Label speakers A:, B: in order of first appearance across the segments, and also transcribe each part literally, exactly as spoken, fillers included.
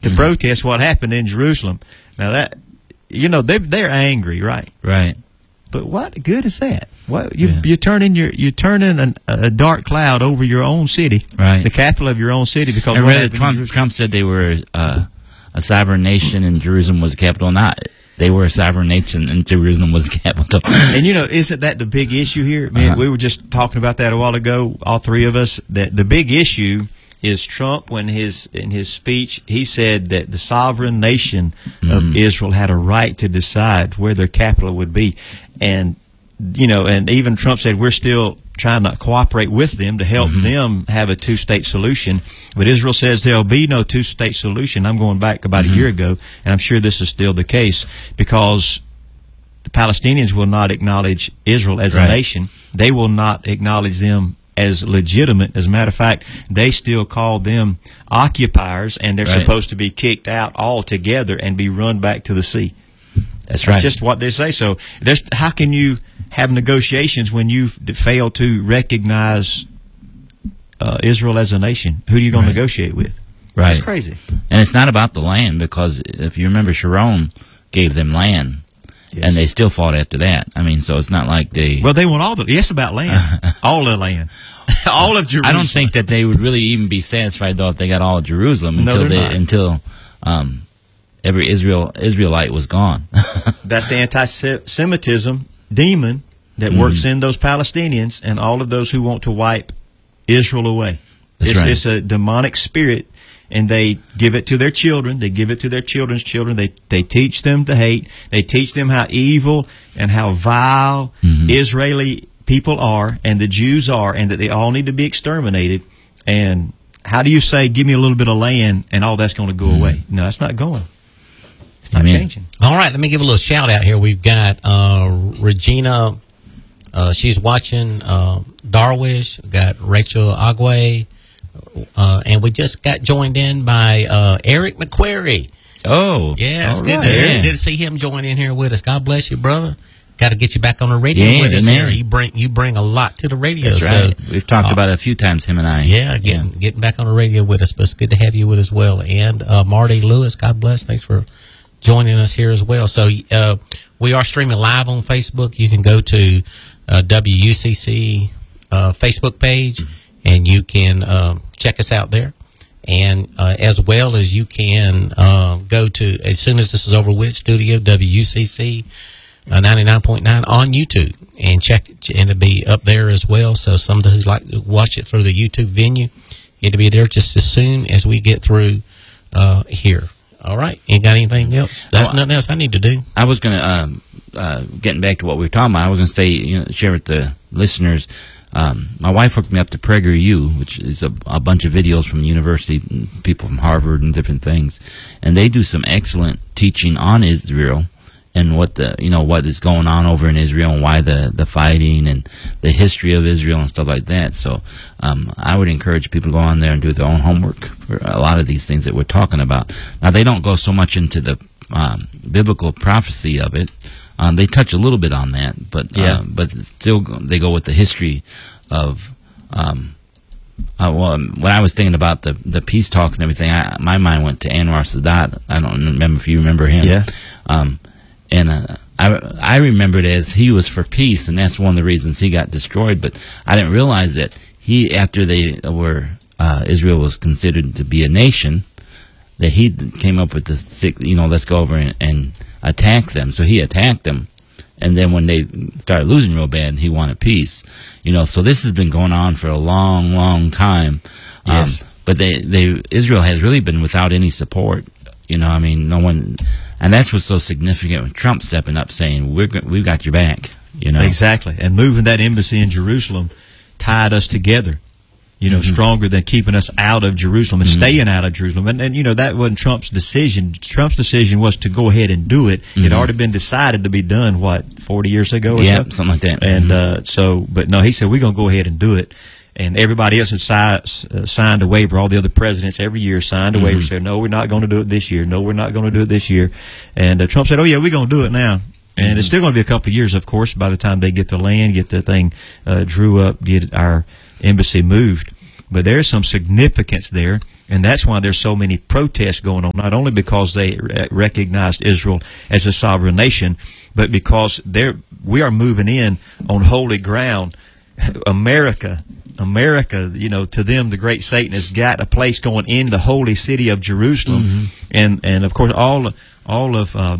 A: to
B: mm-hmm.
A: protest what happened in Jerusalem. Now that, you know, they they're angry, right?
B: Right.
A: But what good is that? What you
B: yeah.
A: you're turning your you're turning an, a dark cloud over your own city,
B: right?
A: The capital of your own city, because
B: I read Trump, Trump said they were uh, a sovereign nation and Jerusalem was the capital. Not they were a sovereign nation and Jerusalem was the capital.
A: And you know, isn't that the big issue here? Man, uh-huh. we were just talking about that a while ago, all three of us. That the big issue is Trump, when his in his speech he said that the sovereign nation mm-hmm. of Israel had a right to decide where their capital would be. And, you know, and even Trump said we're still trying to cooperate with them to help mm-hmm. them have a two-state solution. But Israel says there'll be no two-state solution. I'm going back about mm-hmm. a year ago, and I'm sure this is still the case, because the Palestinians will not acknowledge Israel as right. a nation. They will not acknowledge them as legitimate. As a matter of fact, they still call them occupiers, and they're right. supposed to be kicked out altogether and be run back to the sea.
B: That's right.
A: That's just what they say. So there's, how can you have negotiations when you fail to recognize uh, Israel as a nation? Who are you going
B: right.
A: to negotiate with?
B: Right.
A: That's crazy.
B: And it's not about the land, because if you remember, Sharon gave them land. Yes. And they still fought after that. I mean, so it's not like they...
A: Well, they want all the... Yes, about land. all the land. all of Jerusalem.
B: I don't think that they would really even be satisfied, though, if they got all of Jerusalem
A: no,
B: until they
A: not.
B: until um, every Israel Israelite was gone.
A: That's the anti-Semitism demon that mm-hmm. works in those Palestinians and all of those who want to wipe Israel away.
B: That's
A: it's,
B: right.
A: it's a demonic spirit. And they give it to their children. They give it to their children's children. They they teach them to hate. They teach them how evil and how vile mm-hmm. Israeli people are and the Jews are, and that they all need to be exterminated. And how do you say, give me a little bit of land and all that's going to go mm-hmm. away? No, it's not going. It's not
B: Amen.
A: changing.
C: All right, let me give a little shout out here. We've got uh, Regina. Uh, she's watching uh, Darwish. We've got Rachel Agwe. Uh, and we just got joined in by uh, Eric McQuarrie.
B: Oh,
C: yeah, it's good,
B: right.
C: to,
B: yeah.
C: good to see him join in here with us. God bless you, brother. Got to get you back on the radio
B: yeah,
C: with us
B: man.
C: here. You bring you bring a lot to the radio.
B: That's right.
C: So,
B: we've talked
C: uh,
B: about it a few times, him and I.
C: Yeah, getting yeah. getting back on the radio with us, but it's good to have you with us as well. And uh, Marty Lewis, God bless. Thanks for joining us here as well. So uh, we are streaming live on Facebook. You can go to uh, W U C C uh, Facebook page, mm-hmm. and you can uh, check us out there. And uh, as well as you can uh, go to, as soon as this is over with, Studio W U C C uh, ninety-nine point nine on YouTube, and check it, and it'll be up there as well. So some of those who like to watch it through the YouTube venue, it'll be there just as soon as we get through uh, here. All right, you got anything else? That's oh, nothing else I need to do.
B: I was going to, um, uh, getting back to what we were talking about, I was going to say, you know, share with the listeners. Um, my wife hooked me up to PragerU, which is a, a bunch of videos from university, people from Harvard and different things, and they do some excellent teaching on Israel and what the you know what is going on over in Israel and why the the fighting and the history of Israel and stuff like that. So um, I would encourage people to go on there and do their own homework for a lot of these things that we're talking about. Now they don't go so much into the um, biblical prophecy of it. Um, they touch a little bit on that, but
A: yeah.
B: uh, but still they go with the history of. Um, uh, well, when I was thinking about the the peace talks and everything, I, my mind went to Anwar Sadat. I don't remember if you remember him.
A: Yeah.
B: Um, and uh, I I remembered as he was for peace, and that's one of the reasons he got destroyed. But I didn't realize that he, after they were uh, Israel was considered to be a nation, that he came up with this, you know, let's go over and, and attack them. So he attacked them, and then when they started losing real bad, he wanted peace. You know, so this has been going on for a long, long time.
A: Yes.
B: Um, but they, they, Israel has really been without any support. You know, I mean, no one, and that's what's so significant with Trump stepping up, saying we're we've got your back. You know,
A: exactly, and moving that embassy in Jerusalem tied us together. You know, mm-hmm. stronger than keeping us out of Jerusalem and mm-hmm. staying out of Jerusalem. And, and, you know, that wasn't Trump's decision. Trump's decision was to go ahead and do it. Mm-hmm. It had already been decided to be done, what, forty years ago or
B: yeah,
A: so?
B: something like that.
A: And
B: mm-hmm.
A: uh, so, but no, he said, we're going to go ahead and do it. And everybody else had si- uh, signed a waiver. All the other presidents every year signed a
B: mm-hmm.
A: waiver, said, no, we're not going to do it this year. No, we're not going to do it this year. And uh, Trump said, oh, yeah, we're going to do it now. And mm-hmm. it's still going to be a couple of years, of course, by the time they get the land, get the thing uh, drew up, get our embassy moved. But there's some significance there, And that's why there's so many protests going on, not only because they re- recognized Israel as a sovereign nation, but because they're, we are moving in on holy ground. America, America, you know, to them, the great Satan has got a place going in the holy city of Jerusalem. Mm-hmm. And, and of course, all, all of, uh,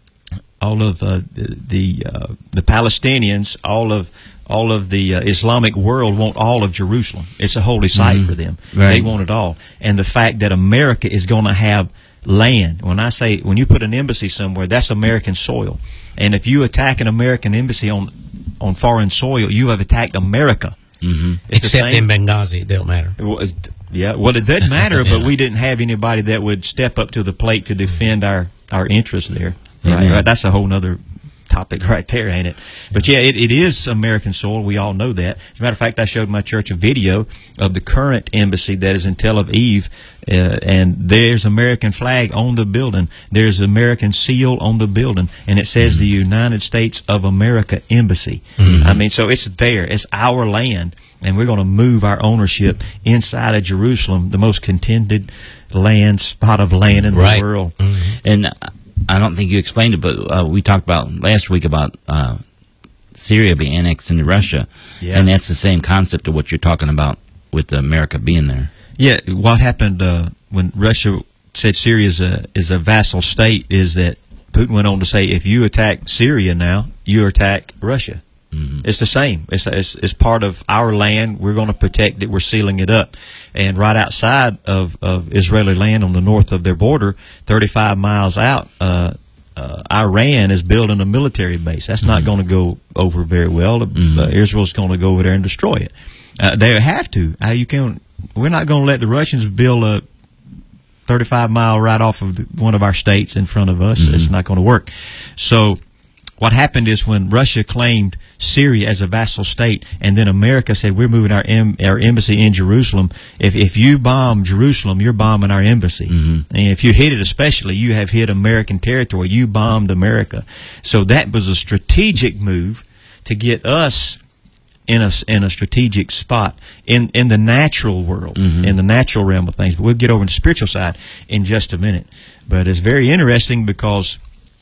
A: all of uh, the, uh, the Palestinians, all of, all of the uh, Islamic world want all of Jerusalem. It's a holy site mm-hmm. for them. Right. They want it all. And the fact that America is going to have land, when I say, when you put an embassy somewhere, that's American soil. And if you attack an American embassy on on foreign soil, you have attacked America.
C: Mm-hmm. Except in Benghazi, it don't matter.
A: Well, yeah, well, it doesn't matter, yeah. But we didn't have anybody that would step up to the plate to defend our, our interests there. Right, right. That's a whole other topic right there, ain't it? But yeah, it, it is American soil. We all know that. As a matter of fact, I showed my church a video of the current embassy that is in Tel Aviv, uh, and there's American flag on the building. There's American seal on the building, and it says mm-hmm. the United States of America Embassy. Mm-hmm. I mean, so it's there. It's our land, and we're going to move our ownership inside of Jerusalem, the most contended land, spot of land in
B: right.
A: the world.
B: Mm-hmm. And I don't think you explained it, but uh, we talked about last week about uh, Syria being annexed into Russia, yeah. and that's the same concept of what you're talking about with America being there.
A: Yeah, what happened uh, when Russia said Syria is a is a vassal state is that Putin went on to say, if you attack Syria now, you attack Russia. Mm-hmm. It's the same. It's, it's it's part of our land. We're going to protect it. We're sealing it up. And right outside of, of Israeli land on the north of their border, thirty-five miles out, uh, uh, Iran is building a military base. That's mm-hmm. not going to go over very well. Mm-hmm. Uh, Israel's going to go over there and destroy it. Uh, they have to. How you can? We're not going to let the Russians build a thirty-five mile right off of the, one of our states in front of us. Mm-hmm. It's not going to work. So what happened is when Russia claimed Syria as a vassal state, and then America said, we're moving our em- our embassy in Jerusalem. If if you bomb Jerusalem, you're bombing our embassy. Mm-hmm. And if you hit it especially, you have hit American territory. You bombed America. So that was a strategic move to get us in a, in a strategic spot in, in the natural world, mm-hmm. in the natural realm of things. But we'll get over to the spiritual side in just a minute. But it's very interesting because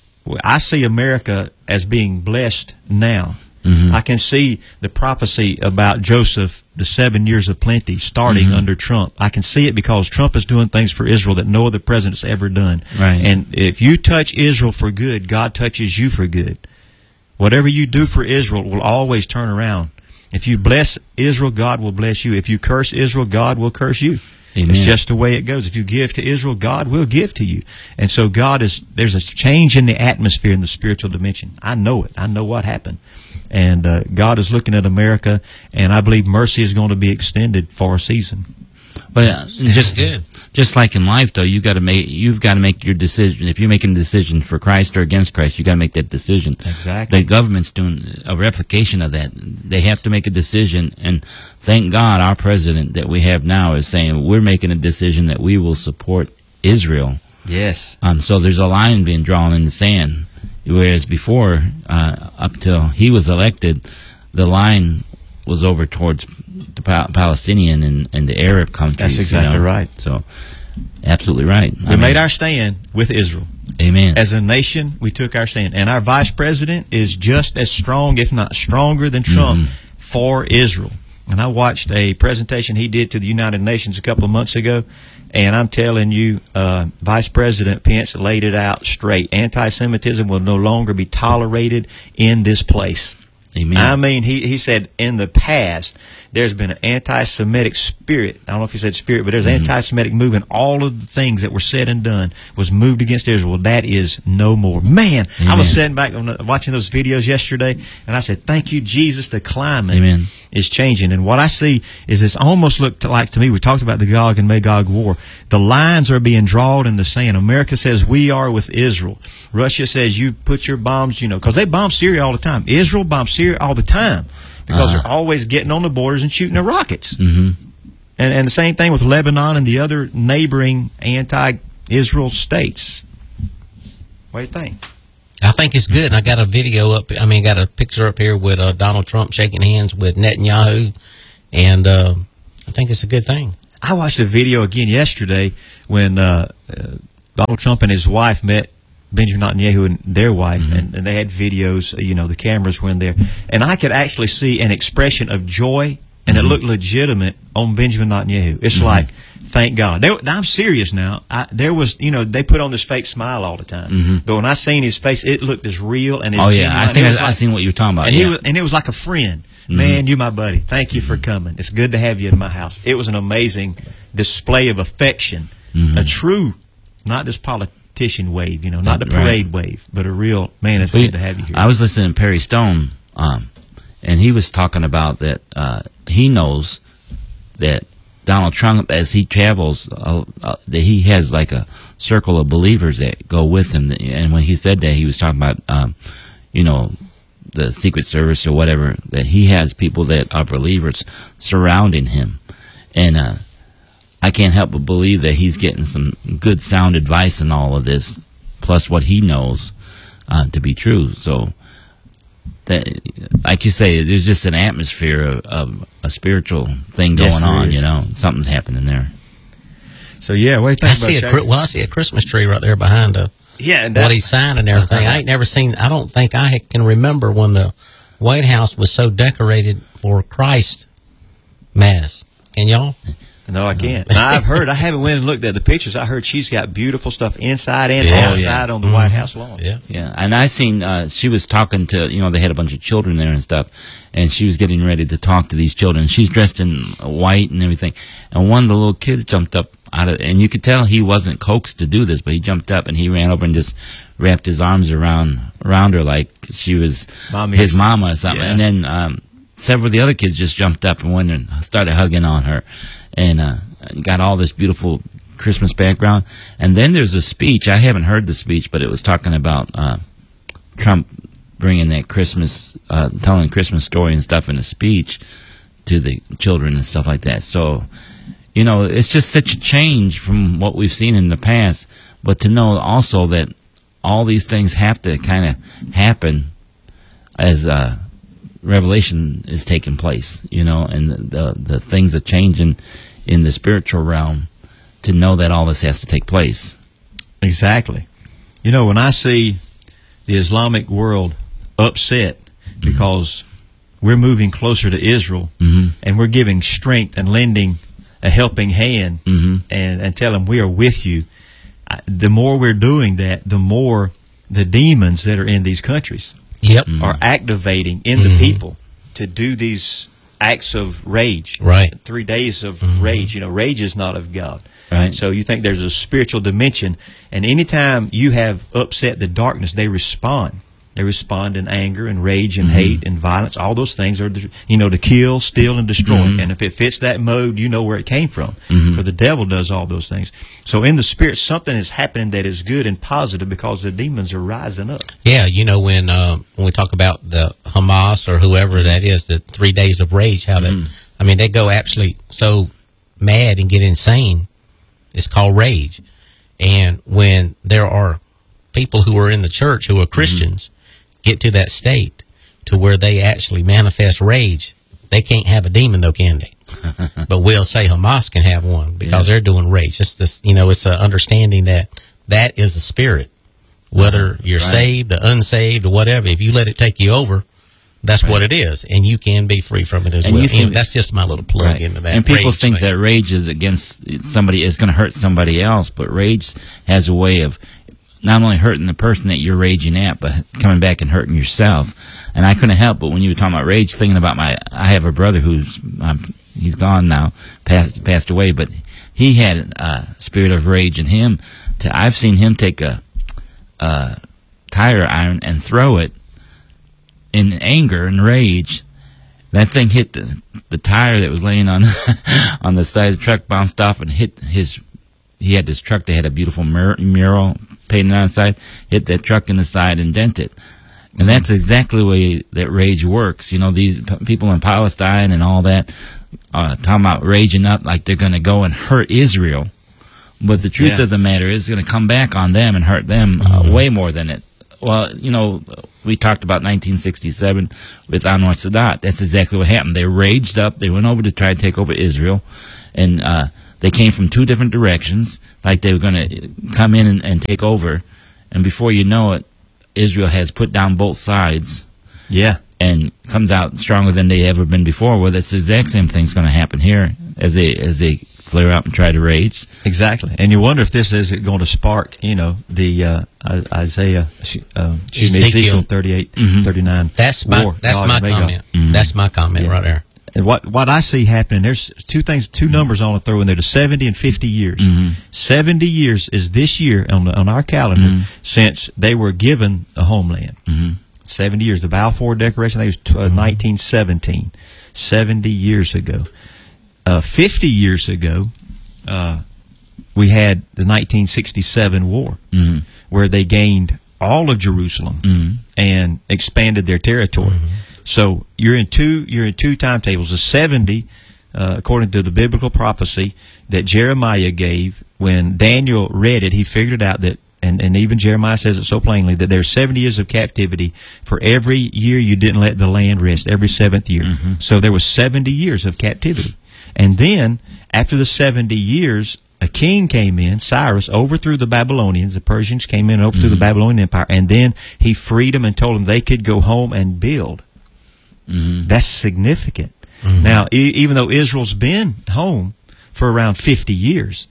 A: I see America as being blessed now. Mm-hmm. I can see the prophecy about Joseph, the seven years of plenty, starting mm-hmm. under Trump. I can see it because Trump is doing things for Israel that no other president's ever done.
B: Right.
A: And if you touch Israel for good, God touches you for good. Whatever you do for Israel will always turn around. If you bless Israel, God will bless you. If you curse Israel, God will curse you. Amen. It's just the way it goes. If you give to Israel, God will give to you. And so God is, there's a change in the atmosphere in the spiritual dimension. I know it. I know what happened. And uh, God is looking at America, and I believe mercy is going to be extended for a season.
B: But uh, just good. Just like in life, though, you got to make you've got to make your decision. If you're making a decision for Christ or against Christ, you got to make that decision.
A: Exactly.
B: The government's doing a replication of that. They have to make a decision, and thank God, our president that we have now is saying we're making a decision that we will support Israel.
A: Yes.
B: Um. So there's a line being drawn in the sand, whereas before, uh, up till he was elected, the line was over towards the pa- Palestinian and, and the Arab countries.
A: That's exactly
B: you know?
A: right.
B: So, absolutely right.
A: We
B: I mean,
A: made our stand with Israel.
B: Amen.
A: As a nation, we took our stand. And our vice president is just as strong, if not stronger than Trump, mm-hmm. for Israel. And I watched a presentation he did to the United Nations a couple of months ago, and I'm telling you, uh, Vice President Pence laid it out straight. Anti-Semitism will no longer be tolerated in this place.
B: Amen.
A: I mean, he, he said in the past there's been an anti-Semitic spirit. I don't know if he said spirit, but there's an mm-hmm. anti-Semitic movement. All of the things that were said and done was moved against Israel. That is no more. Man, Amen. I was sitting back on the, watching those videos yesterday, and I said, thank you, Jesus. The climate
B: Amen.
A: is changing. And what I see is it's almost looked like to me, we talked about the Gog and Magog war. The lines are being drawn in the sand. America says we are with Israel. Russia says you put your bombs, you know, because they bomb Syria all the time. Israel bombs Syria all the time. Because uh-huh. they're always getting on the borders and shooting their rockets.
B: Mm-hmm.
A: And and the same thing with Lebanon and the other neighboring anti-Israel states. What do you think?
C: I think it's good. I got a video up. I mean, got a picture up here with uh, Donald Trump shaking hands with Netanyahu. And uh, I think it's a good thing.
A: I watched a video again yesterday when uh, uh, Donald Trump and his wife met Benjamin Netanyahu and their wife, mm-hmm. and, and they had videos, you know, the cameras were in there. And I could actually see an expression of joy, and mm-hmm. it looked legitimate on Benjamin Netanyahu. It's mm-hmm. like, thank God. They, I'm serious now. I, there was, you know, they put on this fake smile all the time. Mm-hmm. But when I seen his face, it looked as real. And
B: oh, yeah. I think I, like, I seen what you were talking about.
A: And,
B: yeah.
A: he was, and it was like a friend. Mm-hmm. Man, you're my buddy. Thank you mm-hmm. for coming. It's good to have you in my house. It was an amazing display of affection. Mm-hmm. A true, not this politician wave, you know, not the parade right. wave, but a real, man, it's well, good to have you here.
B: I was listening to Perry Stone, um, and he was talking about that uh, he knows that Donald Trump, as he travels, uh, uh, that he has like a circle of believers that go with him. And when he said that, he was talking about, um, you know, the Secret Service or whatever, that he has people that are believers surrounding him. And uh, I can't help but believe that he's getting some good sound advice in all of this, plus what he knows uh, to be true. So, that, like you say, there's just an atmosphere of, of a spiritual thing going yes, on. You know, something's happening there.
A: So yeah, what do you think
C: I
A: about
C: see a well, I see a Christmas tree right there behind a,
A: yeah, and
C: what he's signing and everything. I ain't never seen. I don't think I can remember when the White House was so decorated for Christ Mass. Can y'all?
A: No, I can't. Now, I've heard. I haven't went and looked at the pictures. I heard she's got beautiful stuff inside and
C: yeah,
A: outside
C: yeah.
A: on the
C: mm-hmm.
A: White House lawn.
B: Yeah, yeah. And I seen uh, she was talking to, you know, they had a bunch of children there and stuff, and she was getting ready to talk to these children. She's dressed in white and everything, and one of the little kids jumped up out of, and you could tell he wasn't coaxed to do this, but he jumped up and he ran over and just wrapped his arms around around her like she was Mommy's. his mama or something. Yeah. And then um, several of the other kids just jumped up and went and started hugging on her, and uh, got all this beautiful Christmas background. And then there's a speech. I haven't heard the speech, but it was talking about uh, Trump bringing that Christmas, uh, telling Christmas story and stuff in a speech to the children and stuff like that. So, you know, it's just such a change from what we've seen in the past. But to know also that all these things have to kind of happen as uh, Revelation is taking place, you know, and the the things are changing in the spiritual realm, to know that all this has to take place.
A: Exactly. You know, when I see the Islamic world upset because mm-hmm. we're moving closer to Israel mm-hmm. and we're giving strength and lending a helping hand mm-hmm. and, and tell them we are with you, I, the more we're doing that, the more the demons that are in these countries
C: yep.
A: mm-hmm. are activating in mm-hmm. the people to do these acts of rage.
C: Right.
A: Three days of mm-hmm. rage. You know, rage is not of God.
B: Right.
A: So you think there's a spiritual dimension, and anytime you have upset the darkness, they respond. They respond in anger and rage and mm-hmm. hate and violence. All those things are, you know, to kill, steal, and destroy. Mm-hmm. And if it fits that mode, you know where it came from. Mm-hmm. For the devil does all those things. So in the spirit, something is happening that is good and positive because the demons are rising up.
C: Yeah, you know, when uh, when we talk about the Hamas or whoever that is, the three days of rage, how mm-hmm. that, I mean, they go actually so mad and get insane. It's called rage. And when there are people who are in the church who are Christians, mm-hmm. get to that state to where they actually manifest rage, they can't have a demon though, can they? But we'll say Hamas can have one because yeah. they're doing rage. It's this, you know, it's an understanding that that is a spirit. Whether you're right. saved or unsaved or whatever, if you let it take you over, that's right. what it is, and you can be free from it as and well. You think, and that's just my little plug right. into that.
B: And people think
C: thing.
B: that rage is against somebody, is going to hurt somebody else, but rage has a way of not only hurting the person that you're raging at, but coming back and hurting yourself. And I couldn't help but when you were talking about rage, thinking about my, I have a brother who's, um, he's gone now, passed, passed away, but he had a spirit of rage in him. To, I've seen him take a, a tire iron and throw it in anger and rage. That thing hit the, the tire that was laying on, on the side of the truck, bounced off and hit his, he had this truck that had a beautiful mur- mural painted on the side, hit that truck in the side and dent it. And that's exactly the way that rage works. You know, these p- people in Palestine and all that, uh, talking about raging up like they're going to go and hurt Israel. But the truth yeah. of the matter is it's going to come back on them and hurt them uh, mm-hmm. way more than it. Well, you know, we talked about nineteen sixty-seven with Anwar Sadat. That's exactly what happened. They raged up. They went over to try to take over Israel. And uh, they they came from two different directions, like they were going to come in and, and take over. And before you know it, Israel has put down both sides.
A: Yeah.
B: And comes out stronger than they ever been before. Well, that's the exact same thing's going to happen here as they as they flare out and try to rage.
A: Exactly. And you wonder if this is going to spark, you know, the uh, Isaiah, uh, Ezekiel, Ezekiel thirty-eight, mm-hmm. thirty-nine.
C: That's my, war, that's my comment. Mm-hmm. That's my comment yeah. right there.
A: And what what I see happening, there's two things, two numbers I want to throw in there: the seventy and fifty years. Mm-hmm. Seventy years is this year on the, on our calendar mm-hmm. since they were given a homeland. Mm-hmm. Seventy years. The Balfour Declaration, I think it was uh, mm-hmm. nineteen seventeen. Seventy years ago. Uh, Fifty years ago, uh, we had the nineteen sixty-seven war, mm-hmm. where they gained all of Jerusalem mm-hmm. and expanded their territory. Mm-hmm. So you're in two you're in two timetables. The seventy, uh, according to the biblical prophecy that Jeremiah gave, when Daniel read it, he figured out that, and, and even Jeremiah says it so plainly, that there's seventy years of captivity for every year you didn't let the land rest, every seventh year. Mm-hmm. So there was seventy years of captivity. And then, after the seventy years, a king came in, Cyrus, overthrew the Babylonians. The Persians came in and overthrew mm-hmm. the Babylonian Empire. And then he freed them and told them they could go home and build. Mm-hmm. That's significant. Mm-hmm. Now, e- even though Israel's been home for around fifty years,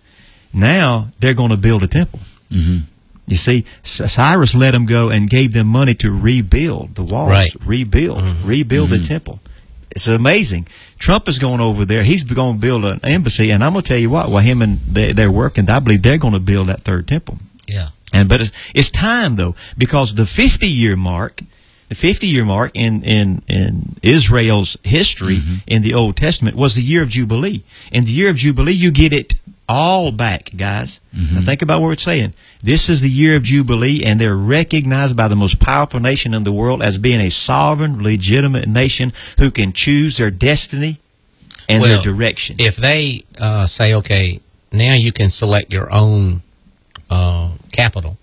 A: now they're going to build a temple. Mm-hmm. You see, Cyrus let them go and gave them money to rebuild the walls,
C: right.
A: rebuild, mm-hmm. rebuild mm-hmm. the temple. It's amazing. Trump is going over there. He's going to build an embassy, and I'm going to tell you what. While him and they, they're working, I believe they're going to build that third temple.
C: Yeah.
A: And but it's, it's time though, because the fifty-year mark. The fifty-year mark in, in, in Israel's history mm-hmm. in the Old Testament was the year of Jubilee. In the year of Jubilee, you get it all back, guys. Mm-hmm. Now think about what it's saying. This is the year of Jubilee, and they're recognized by the most powerful nation in the world as being a sovereign, legitimate nation who can choose their destiny and
C: well,
A: their direction.
C: If they uh, say, okay, now you can select your own uh, capital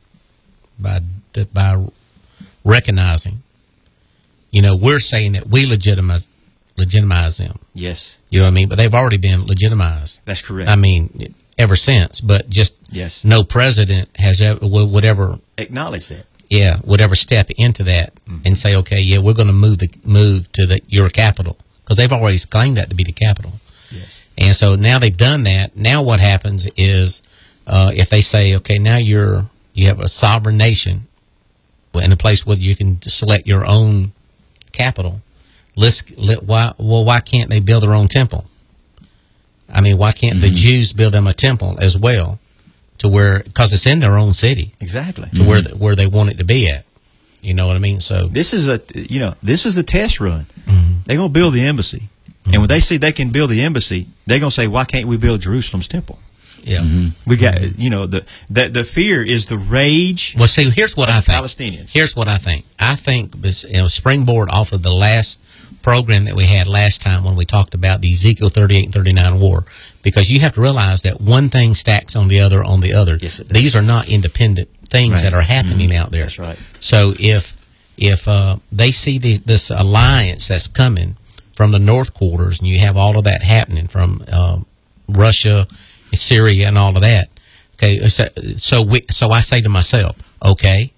C: by by recognizing, you know, we're saying that we legitimize legitimize them.
A: Yes.
C: You know what I mean? But they've already been legitimized.
A: That's correct.
C: I mean, ever since. But just
A: yes.
C: no president has ever, would ever
A: acknowledge that.
C: Yeah, would ever step into that mm-hmm. and say, okay, yeah, we're going to move the move to the your capital, because they've always claimed that to be the capital.
A: Yes.
C: And so now they've done that. Now what happens is, uh, if they say, okay, now you're you have a sovereign nation in a place where you can select your own capital. Let's let why well why can't they build their own temple? I mean, why can't mm-hmm. the Jews build them a temple as well, to where, because it's in their own city,
A: exactly
C: to mm-hmm. where where they want it to be at. You know what I mean? So
A: this is a you know this is the test run. Mm-hmm. They're gonna build the embassy, mm-hmm. and when they see they can build the embassy, they're gonna say, why can't we build Jerusalem's temple?
C: Yeah,
A: mm-hmm. we got you know the the the fear is the rage.
C: Well, see, here's what I think.
A: Palestinians.
C: Here's what I think. I think this, you know, springboard off of the last program that we had last time when we talked about the Ezekiel thirty-eight and thirty-nine war, because you have to realize that one thing stacks on the other on the other.
A: Yes, it does.
C: These are not independent things
A: right.
C: that are happening
A: mm-hmm.
C: out there.
A: That's right.
C: So if if uh, they see the, this alliance that's coming from the North Quarters, and you have all of that happening from uh, Russia, Syria, and all of that. Okay, so so, we, so I say to myself, okay,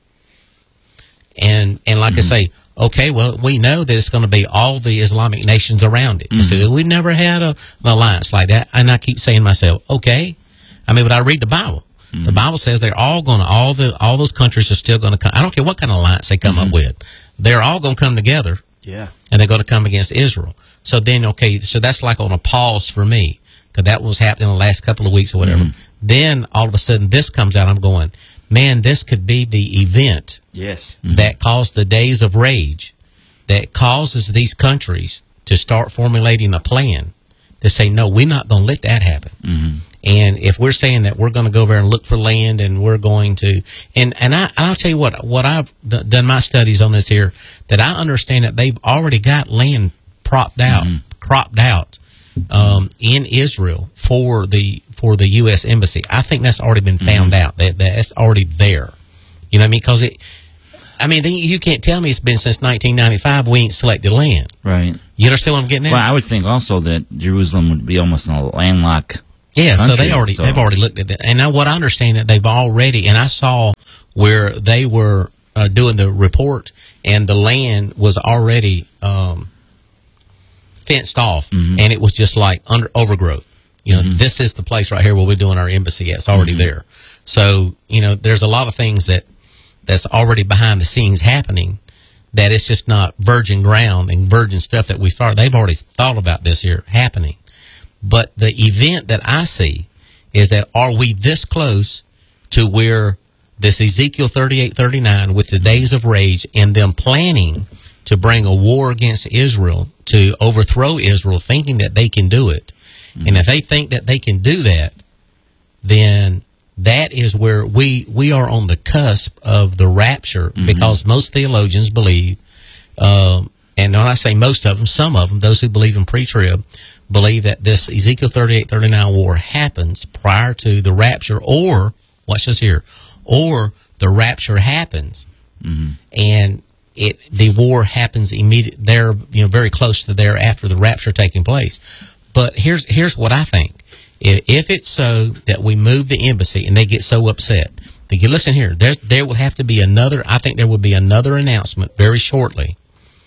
C: and and like mm-hmm. I say, okay, well, we know that it's going to be all the Islamic nations around it. Mm-hmm. So we've never had a, an alliance like that, and I keep saying to myself, okay, I mean, but I read the Bible. Mm-hmm. The Bible says they're all going to all the all those countries are still going to come. I don't care what kind of alliance they come mm-hmm. up with, they're all going to come together.
A: Yeah,
C: and they're going to come against Israel. So then, okay, so that's like on a pause for me, because that was happening the last couple of weeks or whatever. Mm-hmm. Then all of a sudden this comes out. I'm going, man, this could be the event
A: yes.
C: mm-hmm. that caused the days of rage, that causes these countries to start formulating a plan to say, no, we're not going to let that happen. Mm-hmm. And if we're saying that we're going to go over and look for land, and we're going to, and, and I, I'll tell you what, what I've d- done my studies on this here, that I understand that they've already got land propped out, mm-hmm. cropped out um, in Israel for the for the U S Embassy. I think that's already been found mm-hmm. out. That that's already there. You know what I mean? Because it, I mean, you can't tell me it's been since nineteen ninety-five we ain't selected land.
B: Right.
C: You understand what I'm getting at?
B: Well, I would think also that Jerusalem would be almost a landlocked
C: Yeah,
B: country,
C: so they already
B: so.
C: they've already looked at that, and now what I understand that they've already, and I saw where they were uh, doing the report, and the land was already um, fenced off, mm-hmm. and it was just like under overgrowth. You know, mm-hmm. this is the place right here where we're doing our embassy at. It's already mm-hmm. there. So, you know, there's a lot of things that that's already behind the scenes happening, that it's just not virgin ground and virgin stuff that we started. They've already thought about this here happening. But the event that I see is that, are we this close to where this Ezekiel thirty-eight thirty-nine with the days of rage and them planning to bring a war against Israel to overthrow Israel, thinking that they can do it. Mm-hmm. And if they think that they can do that, then that is where we, we are on the cusp of the rapture, mm-hmm. because most theologians believe, um, and when I say most of them, some of them, those who believe in pre-trib, believe that this Ezekiel thirty-eight thirty-nine war happens prior to the rapture, or, watch this here, or the rapture happens, mm-hmm. and it the war happens immediate there, you know, very close to there after the rapture taking place. But here's here's what I think. If, if it's so that we move the embassy and they get so upset, then you listen here, there's, there will have to be another, I think there will be another announcement very shortly,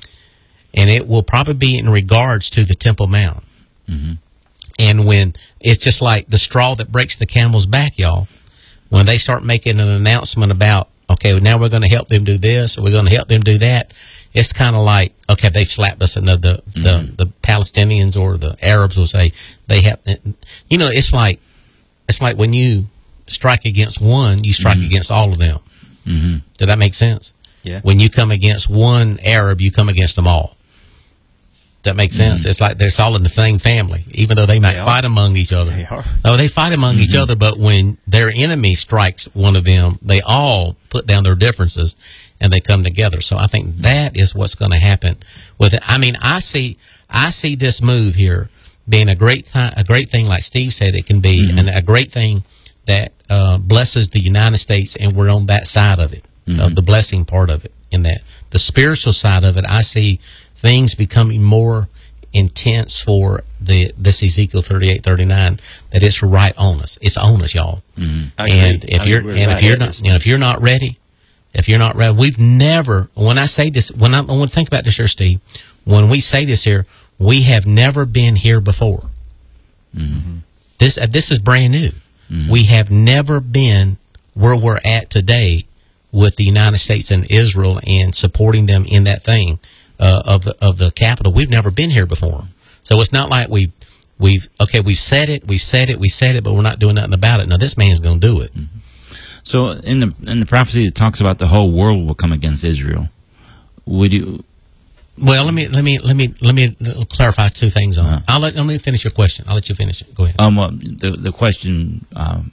C: and it will probably be in regards to the Temple Mount. Mm-hmm. And when it's just like the straw that breaks the camel's back, y'all, when they start making an announcement about, okay, now we're going to help them do this, or we're going to help them do that, it's kind of like, okay, they've slapped us, and the the, mm-hmm. the the Palestinians or the Arabs will say they have, you know, it's like it's like when you strike against one, you strike mm-hmm. against all of them. Mm-hmm. Does that make sense?
A: Yeah.
C: When you come against one Arab, you come against them all. That makes sense. Mm-hmm. It's like they're all in the same family, even though they might they fight among each other.
A: They are.
C: Oh, they fight among mm-hmm. each other, but when their enemy strikes one of them, they all put down their differences and they come together. So I think that is what's going to happen with it. I mean, I see, I see this move here being a great th- a great thing, like Steve said it can be, mm-hmm. and a great thing that uh, blesses the United States, and we're on that side of it, mm-hmm. of the blessing part of it. In that, the spiritual side of it, I see things becoming more intense for the this Ezekiel thirty-eight thirty-nine, that it's right on us. It's on us, y'all. Mm-hmm. And if I you're and right if you're not you know, if you're not ready, if you're not ready, we've never. When I say this, when I, I want to think about this here, Steve. When we say this here, we have never been here before. Mm-hmm. This uh, this is brand new. Mm-hmm. We have never been where we're at today with the United States and Israel and supporting them in that thing. Uh, of the of the capital. We've never been here before, so it's not like we we've okay we've said it, we've said it, we said it, but we're not doing nothing about it. Now this man's going to do it.
B: Mm-hmm. So in the in the prophecy, it talks about the whole world will come against Israel. Would you?
C: Well, let me let me let me let me clarify two things on. Uh-huh. I'll let let me finish your question. I'll let you finish it. Go ahead.
B: Um, well, the the question, um,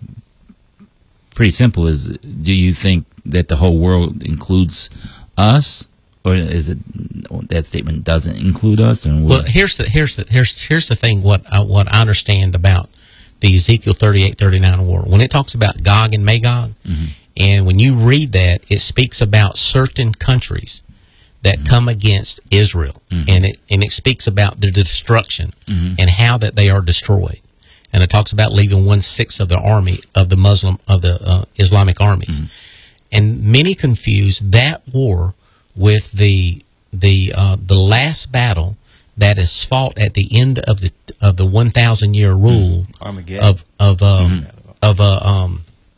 B: pretty simple, is: do you think that the whole world includes us? Or is it that statement doesn't include us? And
C: well, here's the here's the here's here's the thing. What I, what I understand about the Ezekiel thirty-eight thirty-nine war, when it talks about Gog and Magog, mm-hmm. and when you read that, it speaks about certain countries that mm-hmm. come against Israel, mm-hmm. and it and it speaks about their destruction mm-hmm. and how that they are destroyed, and it talks about leaving one sixth of the army of the Muslim of the uh, Islamic armies, mm-hmm. and many confuse that war with the the uh, the last battle that is fought at the end of the of the one thousand year rule
A: Armageddon.
C: of of um, mm-hmm. of uh, um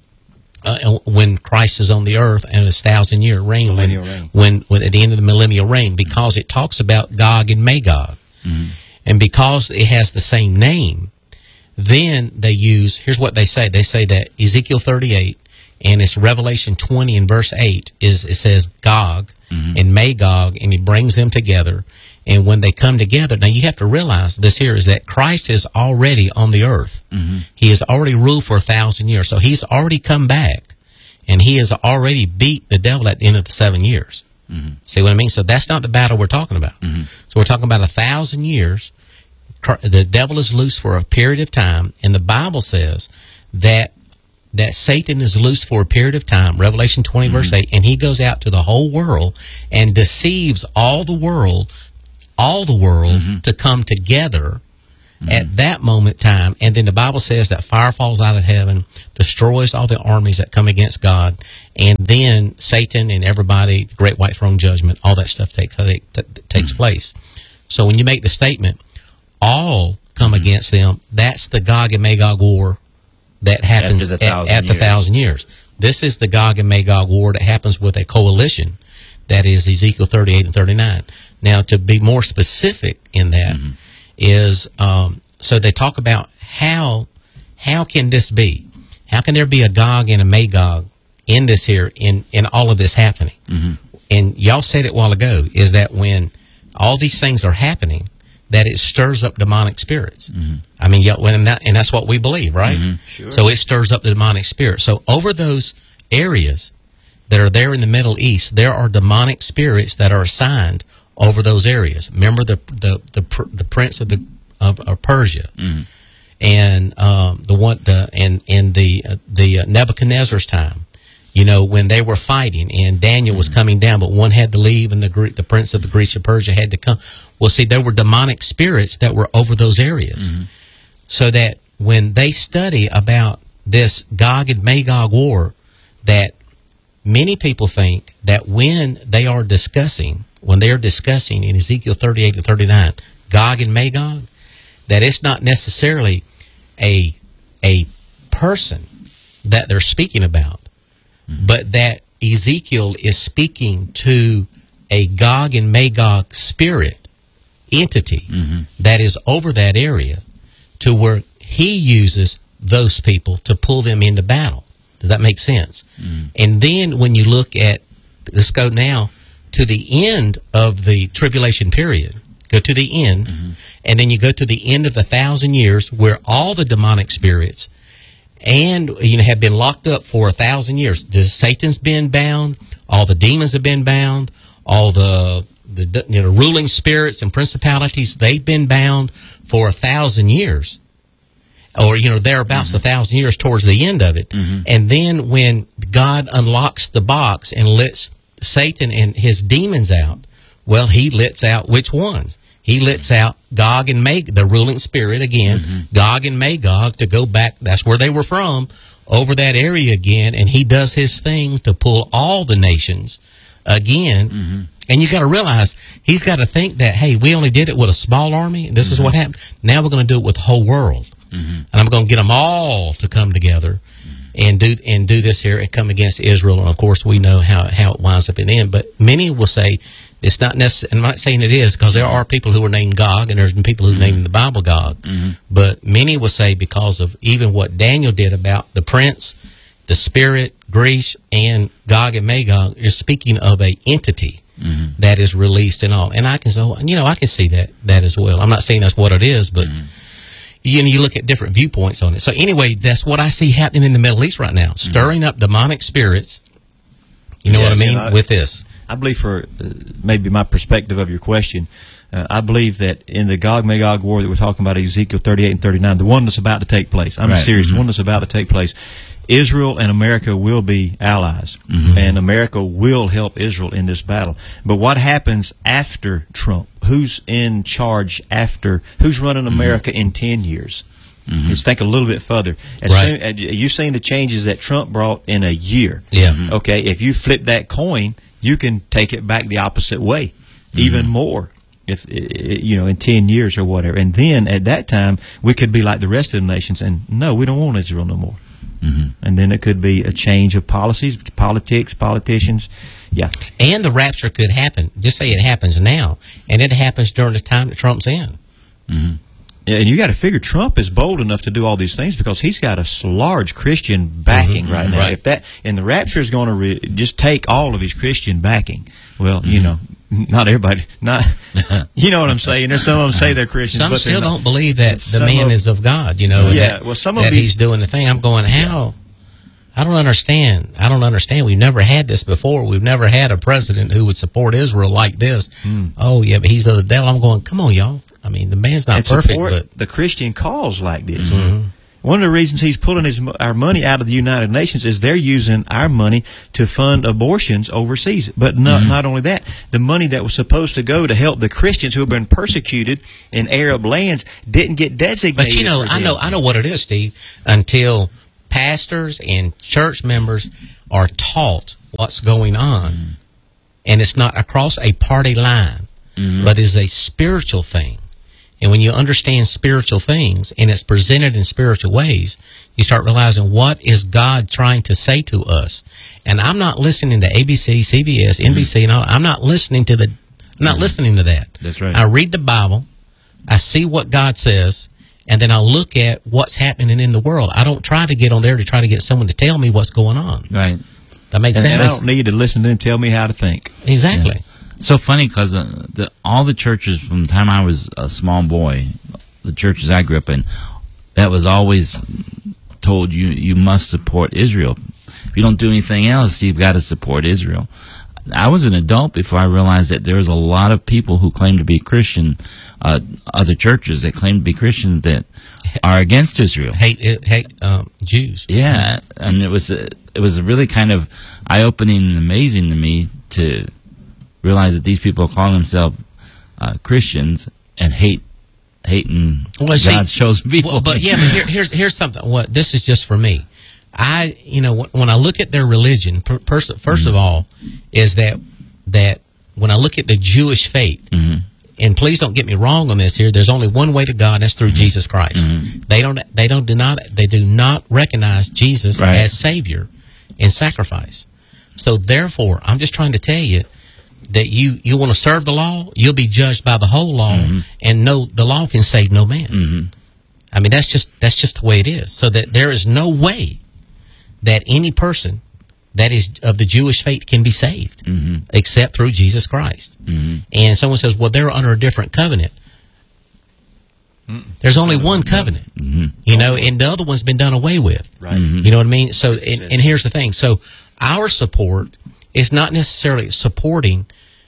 C: uh, when Christ is on the earth and his thousand year reign when, reign when when at the end of the millennial reign, because it talks about Gog and Magog, mm-hmm. and because it has the same name, then they use here's what they say they say that Ezekiel thirty-eight and it's Revelation twenty and verse eight is it says Gog mm-hmm. and Magog, and he brings them together. And when they come together, now you have to realize this here is that Christ is already on the earth. Mm-hmm. He has already ruled for a thousand years. So he's already come back, and he has already beat the devil at the end of the seven years. Mm-hmm. See what I mean? So that's not the battle we're talking about. Mm-hmm. So we're talking about a thousand years. The devil is loose for a period of time, and the Bible says that that Satan is loose for a period of time, Revelation twenty, mm-hmm. verse eight, and he goes out to the whole world and deceives all the world, all the world mm-hmm. to come together mm-hmm. at that moment in time. And then the Bible says that fire falls out of heaven, destroys all the armies that come against God, and then Satan and everybody, the great white throne judgment, all that stuff takes that, that takes mm-hmm. place. So when you make the statement, all come mm-hmm. against them, that's the Gog and Magog war that happens
B: after the thousand,
C: at, at the thousand years. This is the Gog and Magog war that happens with a coalition. That is Ezekiel thirty-eight and thirty-nine. Now, to be more specific in that mm-hmm. is, um, so they talk about how how can this be? How can there be a Gog and a Magog in this here, in, in all of this happening? Mm-hmm. And y'all said it a while ago, is that when all these things are happening, that it stirs up demonic spirits. Mm-hmm. I mean, yeah, and, that, and that's what we believe, right?
A: Mm-hmm. Sure.
C: So it stirs up the demonic spirit. So over those areas that are there in the Middle East, there are demonic spirits that are assigned over those areas. Remember the the the, the prince of the of, of Persia, mm-hmm. and um, the one the and in the uh, the uh, Nebuchadnezzar's time. You know, when they were fighting and Daniel mm-hmm. was coming down, but one had to leave, and the Greek, the prince of the Greece of Persia had to come. Well, see, there were demonic spirits that were over those areas, mm-hmm. so that when they study about this Gog and Magog war, that many people think that when they are discussing, when they are discussing in Ezekiel thirty-eight and thirty-nine, Gog and Magog, that it's not necessarily a a person that they're speaking about, mm-hmm. but that Ezekiel is speaking to a Gog and Magog spirit entity mm-hmm. that is over that area, to where he uses those people to pull them into battle. Does that make sense? Mm. And then when you look at, let's go now to the end of the tribulation period. Go to the end, mm-hmm. and then you go to the end of the thousand years, where all the demonic spirits and you know have been locked up for a thousand years. The, Satan's been bound, all the demons have been bound, all the the you know ruling spirits and principalities, they've been bound for a thousand years. Or, you know, thereabouts mm-hmm. a thousand years towards the end of it. Mm-hmm. And then when God unlocks the box and lets Satan and his demons out, well, he lets out which ones? He lets out Gog and Magog, the ruling spirit again, mm-hmm. Gog and Magog, to go back, that's where they were from, over that area again, and he does his thing to pull all the nations again. Mm-hmm. And you got to realize, he's got to think that, hey, we only did it with a small army, and this mm-hmm. is what happened. Now we're going to do it with the whole world. Mm-hmm. And I'm going to get them all to come together mm-hmm. and do and do this here and come against Israel. And of course, we know how, how it winds up in the end. But many will say it's not necessary. I'm not saying it is, because there are people who are named Gog, and there's been people who mm-hmm. named in the Bible Gog. Mm-hmm. But many will say, because of even what Daniel did about the prince, the spirit, Greece, and Gog and Magog, is speaking of a entity mm-hmm. that is released and all. And I can say, you know, I can see that that as well. I'm not saying that's what it is, but. Mm-hmm. You know, you look at different viewpoints on it. So anyway, that's what I see happening in the Middle East right now, stirring mm-hmm. up demonic spirits. You know yeah, what I mean? I, with this.
A: I believe, for uh, maybe my perspective of your question, uh, I believe that in the Gog-Magog war that we're talking about, Ezekiel thirty-eight and thirty-nine, the one that's about to take place, I'm right. serious, mm-hmm. the one that's about to take place, Israel and America will be allies, mm-hmm. and America will help Israel in this battle. But what happens after Trump? Who's in charge after? Who's running America mm-hmm. in ten years? Mm-hmm. Let's think a little bit further. As
C: right.
A: soon, as you've seen the changes that Trump brought in a year.
C: Yeah. Mm-hmm.
A: Okay, if you flip that coin, you can take it back the opposite way, mm-hmm. even more. If you know, in ten years or whatever, and then at that time we could be like the rest of the nations, and no, we don't want Israel no more. Mm-hmm. And then it could be a change of policies, politics, politicians. Yeah.
C: And the rapture could happen. Just say it happens now, and it happens during the time that Trump's in.
A: Mm-hmm. Yeah, and you got to figure Trump is bold enough to do all these things because he's got a large Christian backing mm-hmm. right now.
C: Right.
A: If that and the rapture is going to re- just take all of his Christian backing. Well, mm-hmm. you know, not everybody, not you know what I'm saying. There's some of them say they're Christians,
C: some
A: but
C: still
A: not.
C: Don't believe that the man of, is of God. You know,
A: yeah.
C: That,
A: well, some of
C: that
A: be,
C: he's doing the thing. I'm going, how? I don't understand. I don't understand. We've never had this before. We've never had a president who would support Israel like this. Mm. Oh yeah, but he's of the devil. I'm going, come on, y'all. I mean, the man's not
A: and
C: perfect,
A: support
C: but
A: the Christian cause like this.
C: Mm-hmm.
A: One of the reasons he's pulling his our money out of the United Nations is they're using our money to fund abortions overseas. But not mm-hmm. not only that, the money that was supposed to go to help the Christians who have been persecuted in Arab lands didn't get designated.
C: But you know, I know, I know what it is, Steve. Until pastors and church members are taught what's going on, mm-hmm. and it's not across a party line, mm-hmm. but is a spiritual thing. And when you understand spiritual things and it's presented in spiritual ways, you start realizing what is God trying to say to us. And I'm not listening to A B C, C B S, N B C, mm-hmm. and all. I'm not listening to the. I'm not mm-hmm. listening to that.
B: That's right.
C: I read the Bible, I see what God says, and then I look at what's happening in the world. I don't try to get on there to try to get someone to tell me what's going on.
B: Right.
C: That makes
A: and,
C: sense.
A: And I don't need to listen to them tell me how to think.
C: Exactly.
B: Yeah. So funny because uh, the, all the churches from the time I was a small boy, the churches I grew up in, that was always told you you must support Israel. If you don't do anything else, you've got to support Israel. I was an adult before I realized that there was a lot of people who claim to be Christian, uh, other churches that claim to be Christian that are against Israel.
C: Hate hate um, Jews.
B: Yeah, and it was a, it was really kind of eye-opening and amazing to me to realize that these people call themselves uh, Christians and hate hating well, God's see, chosen people.
C: Well, but yeah, but here, here's here's something. What this is just for me. I you know when I look at their religion, per, first mm-hmm. of all, is that that when I look at the Jewish faith, mm-hmm. and please don't get me wrong on this here. There's only one way to God, and that's through mm-hmm. Jesus Christ. Mm-hmm. They don't they don't do not they do not recognize Jesus right. as Savior and sacrifice. So therefore, I'm just trying to tell you that you, you want to serve the law, you'll be judged by the whole law, mm-hmm. and no, the law can save no man. Mm-hmm. I mean, that's just that's just the way it is. So that there is no way that any person that is of the Jewish faith can be saved mm-hmm. except through Jesus Christ. Mm-hmm. And someone says, well, they're under a different covenant. Mm-mm. There's only one covenant, mm-hmm. you know, and the other one's been done away with.
A: Right.
C: Mm-hmm. You know what I mean? So, and, and here's the thing. So our support is not necessarily supporting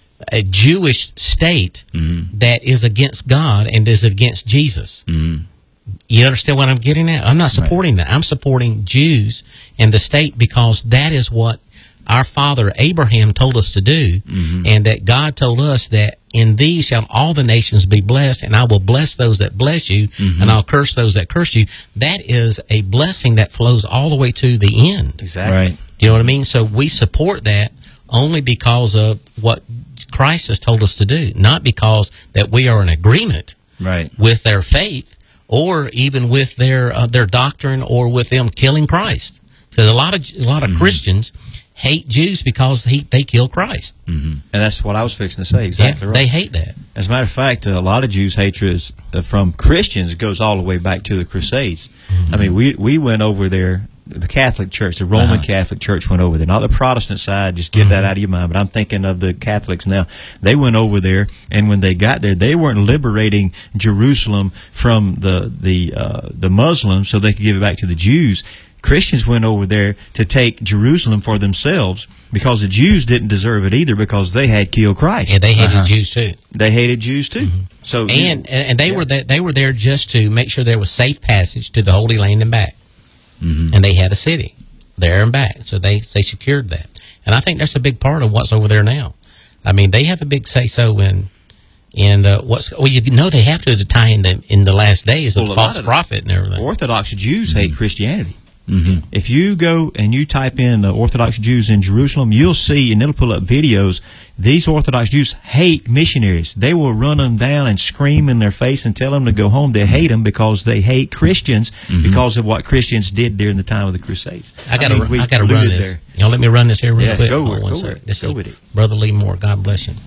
C: a Jewish state mm-hmm. that is against God and is against Jesus. Mm-hmm. You understand what I'm getting at? I'm not supporting right. that. I'm supporting Jews and the state because that is what our father Abraham told us to do, mm-hmm. and that God told us that in these shall all the nations be blessed, and I will bless those that bless you, mm-hmm. and I'll curse those that curse you. That is a blessing that flows all the way to the end.
A: Exactly.
B: Right.
C: Do you know what I mean? So we support that only because of what Christ has told us to do, not because that we are in agreement
B: right.
C: with their faith or even with their uh, their doctrine or with them killing Christ. So a lot of a lot of mm-hmm. Christians hate Jews because he, they kill Christ.
A: Mm-hmm. And that's what I was fixing to say. Exactly
C: yeah,
A: right.
C: They hate that.
A: As a matter of fact, a lot of Jews' hatred from Christians goes all the way back to the Crusades. Mm-hmm. I mean, we we went over there. The Catholic Church, the Roman uh-huh. Catholic Church went over there. Not the Protestant side, just get mm-hmm. that out of your mind. But I'm thinking of the Catholics now. They went over there, and when they got there, they weren't liberating Jerusalem from the the uh, the Muslims so they could give it back to the Jews. Christians went over there to take Jerusalem for themselves because the Jews didn't deserve it either because they had killed Christ.
C: Yeah, they hated uh-huh. Jews too.
A: They hated Jews too. Mm-hmm. So
C: and you, and they yeah. were there, they were there just to make sure there was safe passage to the Holy Land and back. Mm-hmm. And they had a city there and back, so they they secured that. And I think that's a big part of what's over there now. I mean, they have a big say so in in uh, what's well, you know, they have to, to tie in the in the last days of well, false prophet and everything.
A: Orthodox Jews mm-hmm. hate Christianity.
B: Mm-hmm.
A: If you go and you type in uh, Orthodox Jews in Jerusalem, you'll see, and it'll pull up videos, these Orthodox Jews hate missionaries. They will run them down and scream in their face and tell them to go home. They hate them because they hate Christians mm-hmm. because of what Christians did during the time of the Crusades.
C: I got to I mean, I got to run this. There. Y'all let me run this here real
A: yeah,
C: quick.
A: Go, with,
C: one
A: go,
C: second.
A: With,
C: this
A: go
C: is
A: with it.
C: Brother Lee Moore. God bless you.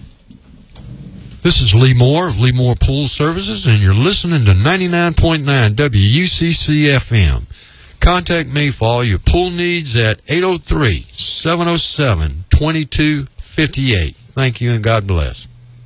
D: This is Lee Moore of Lee Moore Pool Services, and you're listening to ninety-nine point nine W U C C F M. Contact me for all your pool needs at eight oh three, seven oh seven, two two five eight. Thank you, and God bless.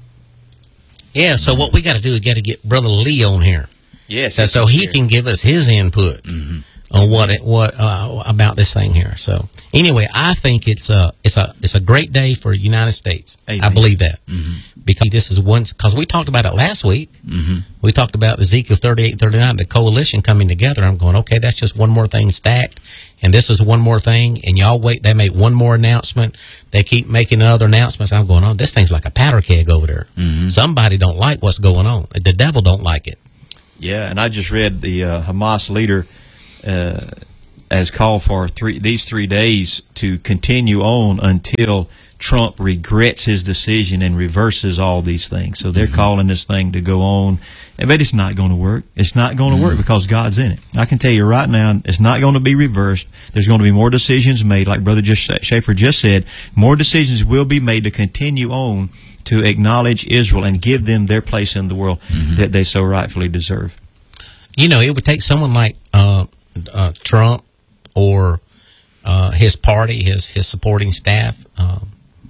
C: Yeah, so what we got to do is got to get Brother Lee on here.
A: Yes.
C: So, so he can give us his input. Mm-hmm. on what it, what uh, about this thing here. So anyway, I think it's a it's a it's a great day for the United States.
A: Amen.
C: I believe that
B: Mm-hmm.
C: because this is one because we talked about it last week.
B: Mm-hmm.
C: We talked about Ezekiel thirty-eight, thirty-nine, the coalition coming together. I'm going, okay, that's just one more thing stacked, and this is one more thing. And y'all wait, they make one more announcement. They keep making other announcements. I'm going, oh, this thing's like a powder keg over there.
B: Mm-hmm.
C: Somebody don't like what's going on. The devil don't like it.
A: Yeah, and I just read the uh, Hamas leader uh, has called for three these three days to continue on until Trump regrets his decision and reverses all these things. So they're mm-hmm. calling this thing to go on, but it's not going to work. It's not going to mm-hmm. work because God's in it. I can tell you right now, it's not going to be reversed. There's going to be more decisions made, like Brother Schaefer just said. More decisions will be made to continue on to acknowledge Israel and give them their place in the world mm-hmm. that they so rightfully deserve.
C: You know, it would take someone like uh, uh, Trump or uh, his party, his his supporting staff, um,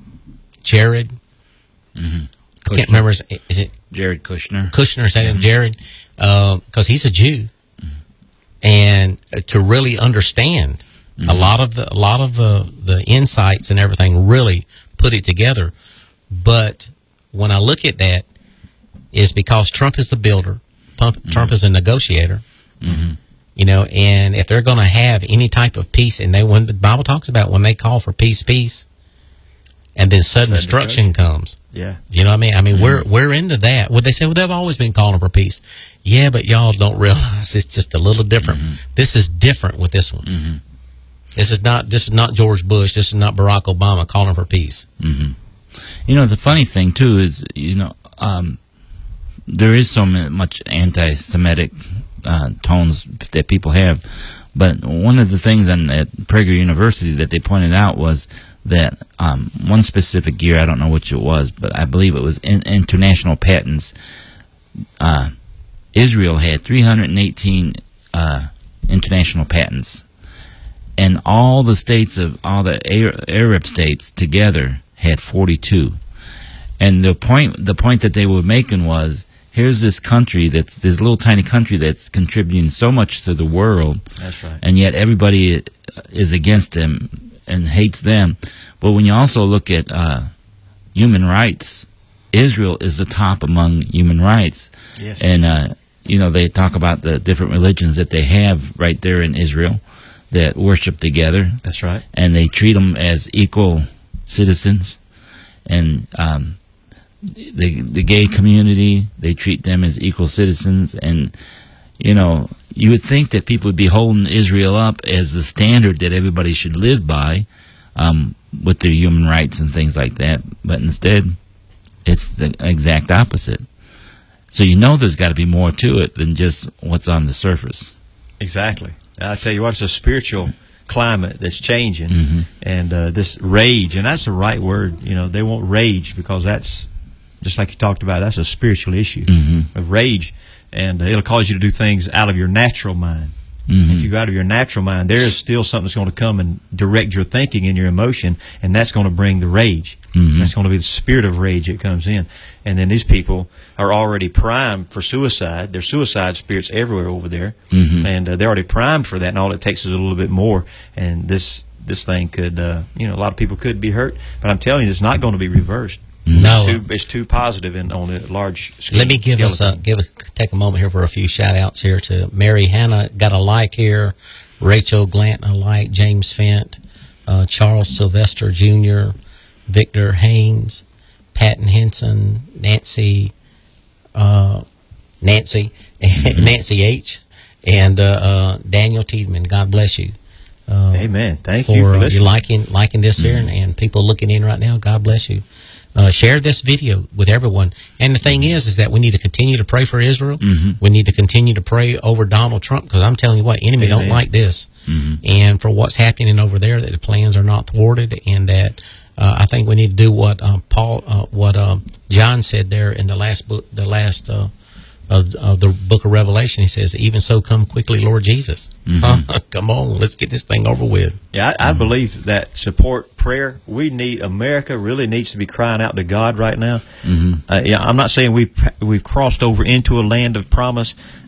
C: Jared.
B: Mm-hmm.
C: I can't remember. Is, is it
B: Jared Kushner?
C: Kushner, saying
B: mm-hmm.
C: Jared, because uh, he's a Jew, mm-hmm. and uh, to really understand mm-hmm. a lot of the a lot of the the insights and everything, really put it together. But when I look at that, is because Trump is the builder, Trump, mm-hmm. Trump is a negotiator,
B: mm-hmm.
C: you know, and if they're going to have any type of peace, and they when the Bible talks about when they call for peace, peace, and then sudden destruction comes.
A: Yeah,
C: you know what I mean? I mean, mm-hmm. we're we're into that. Well, they say, well, they've always been calling for peace. Yeah, but y'all don't realize it's just a little different. Mm-hmm. This is different with this one.
B: Mm-hmm.
C: This is not this is not George Bush. This is not Barack Obama calling for peace.
B: Mm-hmm. You know, the funny thing, too, is, you know, um, there is so much anti-Semitic uh, tones that people have. But one of the things on, at Prager University that they pointed out was that um, one specific year, I don't know which it was, but I believe it was in, international patents, uh, Israel had three hundred eighteen uh, international patents. And all the states of, all the Arab states together had forty-two. And the point the point that they were making was, here's this country that's this little tiny country that's contributing so much to the world.
A: That's right.
B: And yet everybody is against them and hates them. But when you also look at uh, human rights, Israel is the top among human rights.
A: Yes.
B: And uh, you know, they talk about the different religions that they have right there in Israel that worship together.
A: That's right.
B: And they treat them as equal citizens, and um, the the gay community, they treat them as equal citizens. And you know, you would think that people would be holding Israel up as the standard that everybody should live by, um, with their human rights and things like that. But instead, it's the exact opposite. So you know, there's got to be more to it than just what's on the surface.
A: Exactly. I tell you what, it's a spiritual climate that's changing,
B: mm-hmm.
A: and uh, this rage, and that's the right word. You know, they want rage because that's just like you talked about. That's a spiritual issue,
B: mm-hmm.
A: of rage, and uh, it'll cause you to do things out of your natural mind.
B: Mm-hmm.
A: If you go out of your natural mind, there is still something that's going to come and direct your thinking and your emotion, and that's going to bring the rage.
B: Mm-hmm.
A: That's going to be the spirit of rage that comes in. And then these people are already primed for suicide. There's suicide spirits everywhere over there.
B: Mm-hmm.
A: And uh, they're already primed for that, and all it takes is a little bit more. And this this thing could, uh, you know, a lot of people could be hurt. But I'm telling you, it's not going to be reversed.
C: No.
A: It's too, it's too positive in, on a large scale.
C: Let me give us a, give a, take a moment here for a few shout-outs here to Mary Hannah, got a like here, Rachel Glanton, a like, James Fent, uh, Charles Sylvester Junior, Victor Haynes, Patton Henson, Nancy, uh, Nancy, mm-hmm. Nancy H, and uh, uh, Daniel Tiedemann. God bless you. Uh,
A: Amen. Thank
C: for,
A: you for
C: uh,
A: listening.
C: you liking liking this
A: mm-hmm.
C: here, and, and people looking in right now. God bless you. Uh, share this video with everyone. And the thing is, is that we need to continue to pray for Israel.
B: Mm-hmm.
C: We need to continue to pray over Donald Trump, because I'm telling you what, enemy
A: Amen.
C: don't like this.
B: Mm-hmm.
C: And for what's happening over there, that the plans are not thwarted, and that uh, I think we need to do what um, Paul, uh, what um, John said there in the last book, the last uh, of, of the book of Revelation. He says, "Even so, come quickly, Lord Jesus."
B: Mm-hmm.
C: Come on, let's get this thing over with.
A: Yeah, I, I mm-hmm. believe that support prayer. We need America really needs to be crying out to God right now.
B: Mm-hmm.
A: Uh, yeah, I'm not saying we've we've crossed over into a land of promise.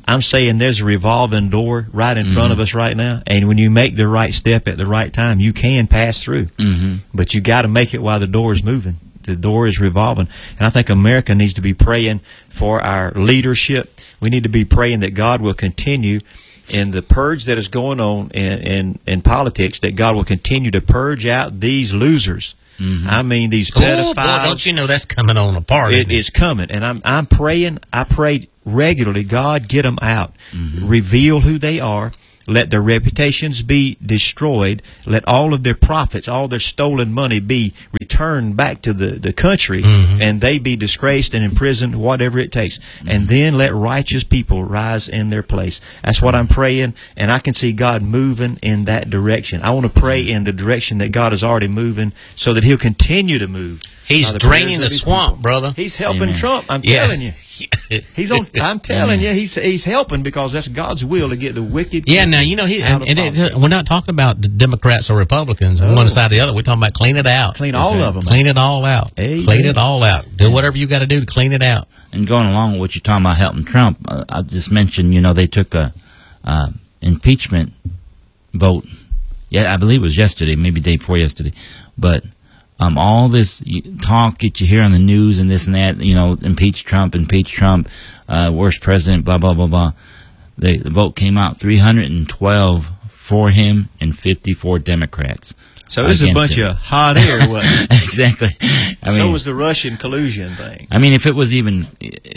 A: I'm saying there's a revolving door right in mm-hmm. front of us right now, and when you make the right step at the right time, you can pass through.
B: Mm-hmm.
A: But you got to make it while the door is moving. The door is revolving. And I think America needs to be praying for our leadership. We need to be praying that God will continue in the purge that is going on in, in, in politics, that God will continue to purge out these losers. Mm-hmm. I mean, these pedophiles.
C: Oh, boy, don't you know that's coming on apart?
A: It is coming. And I'm, I'm praying, I pray regularly, God, get them out. Mm-hmm. Reveal who they are. Let their reputations be destroyed. Let all of their profits, all their stolen money be returned back to the, the country, mm-hmm. and they be disgraced and imprisoned, whatever it takes. Mm-hmm. And then let righteous people rise in their place. That's what I'm praying, and I can see God moving in that direction. I want to pray in the direction that God is already moving so that He'll continue to move.
C: He's draining the swamp, people. brother.
A: He's helping Amen. Trump, I'm
C: yeah.
A: telling you. He's on. I'm telling you, he's he's helping because that's God's will to get the wicked.
C: Yeah, now you know he. And, and it, we're not talking about the Democrats or Republicans, oh. one side or the other. We're talking about clean it out,
A: clean all okay. of them,
C: clean it all out, Amen. clean it all out. Do whatever you got to do to clean it out.
B: And going along with what you're talking about helping Trump, uh, I just mentioned, you know, they took a uh, impeachment vote. Yeah, I believe it was yesterday, maybe day before yesterday, but. Um, all this talk that you hear on the news and this and that, you know, impeach Trump, impeach Trump, uh, worst president, blah, blah, blah, blah. The, the vote came out three hundred twelve for him and fifty-four Democrats.
A: So this is a bunch him. of hot air, wasn't it?
B: Exactly. I
A: so
B: mean,
A: was the Russian collusion thing.
B: I mean, if it was even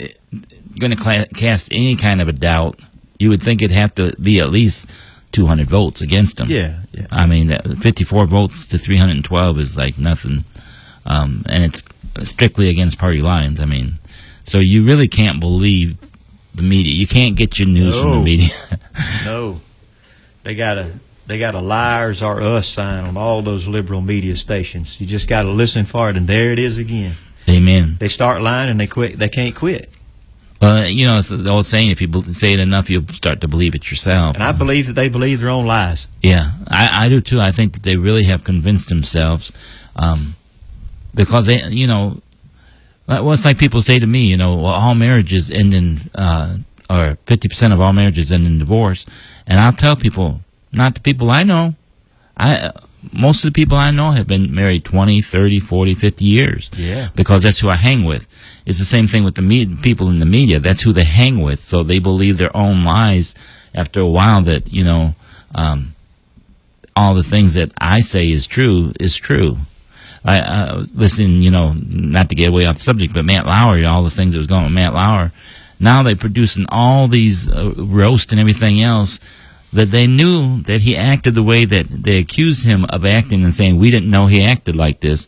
B: going to cast any kind of a doubt, you would think it'd have to be at least two hundred votes against him.
A: Yeah, yeah.
B: I mean, fifty-four votes to three hundred twelve is like nothing. Um, and it's strictly against party lines. I mean, so you really can't believe the media. You can't get your news
A: no.
B: from the media.
A: No. They got a they got a liars are us sign on all those liberal media stations. You just got to listen for it, and there it is again.
B: Amen.
A: They start lying and they quit. They can't quit.
B: Well, you know, it's the old saying, if you say it enough, you'll start to believe it yourself.
A: And I believe that they believe their own lies.
B: Yeah, I, I do too. I think that they really have convinced themselves. Um, because, they, you know, well, it's like people say to me, you know, well, all marriages end in, uh, or fifty percent of all marriages end in divorce. And I'll tell people, not the people I know. I Most of the people I know have been married twenty, thirty, forty, fifty years.
A: Yeah.
B: Because that's who I hang with. It's the same thing with the me- people in the media. That's who they hang with. So they believe their own lies after a while that, you know, um, all the things that I say is true is true. I uh, listen, you know, not to get away off the subject, but Matt Lauer, all the things that was going on with Matt Lauer, now they're producing all these uh, roast and everything else that they knew that he acted the way that they accused him of acting and saying, we didn't know he acted like this.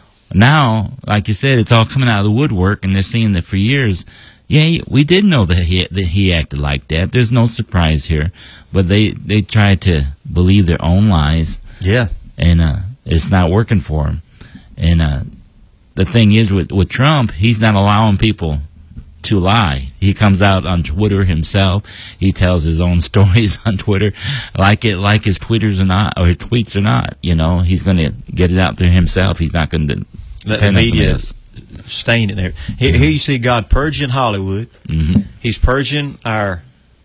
B: Now, like you said, it's all coming out of the woodwork, and they're seeing that for years, yeah, we did know that he that he acted like that. There's no surprise here. But they, they try to believe their own lies.
A: Yeah.
B: And uh, it's not working for them. And uh, the thing is, with, with Trump, he's not allowing people to lie. He comes out on Twitter himself. He tells his own stories on Twitter, like it, like his tweeters or not, or his tweets or not. You know, he's going to get it out there himself. He's not going to
A: let the media stain it there. Here, here you see God purging Hollywood.
B: Mm-hmm.
A: He's purging our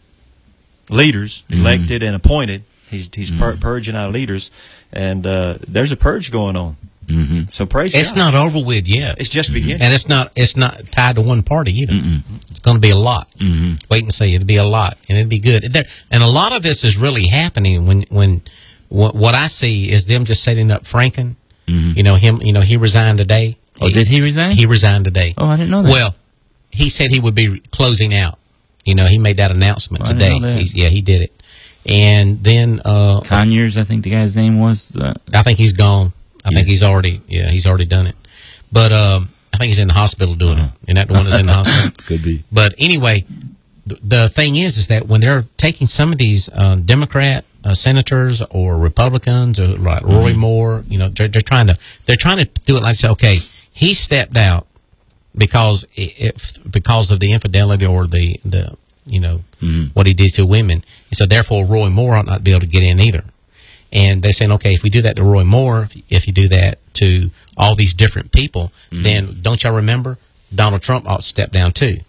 A: leaders, elected mm-hmm. and appointed. He's he's mm-hmm. pur- purging our leaders, and uh, there's a purge going on.
B: Mm-hmm.
A: So praise
C: It's
A: God.
C: not over with yet.
A: It's just beginning.
C: And it's not it's not tied to one party either.
B: Mm-mm.
C: It's going to be a lot.
B: Mm-hmm.
C: Wait and see. It'll be a lot, and it'll be good. There, and a lot of this is really happening when when what, what I see is them just setting up Franken.
B: Mm-hmm.
C: You know him. You know he resigned today.
B: Oh,
C: he,
B: did he resign?
C: He resigned today.
B: Oh, I didn't know that.
C: Well, he said he would be closing out. You know, he made that announcement
B: oh,
C: today.
B: I didn't know that.
C: He's, yeah, he did it. And then uh,
B: Conyers, I think the guy's name was. Uh,
C: I think he's gone. I
B: yeah.
C: think he's already, yeah, he's already done it. But um, I think he's in the hospital doing
B: uh-huh.
C: it. Isn't that the one that's in the hospital?
B: Could be.
C: But anyway, the, the thing is, is that when they're taking some of these uh, Democrat uh, senators or Republicans or like mm-hmm. Roy Moore, you know, they're, they're trying to, they're trying to do it like, say, okay, he stepped out because if because of the infidelity or the the you know
B: mm-hmm.
C: what he did to women, and so therefore Roy Moore ought not be able to get in either. And they're saying, okay, if we do that to Roy Moore, if you do that to all these different people, mm-hmm. then don't y'all remember Donald Trump ought to step down too?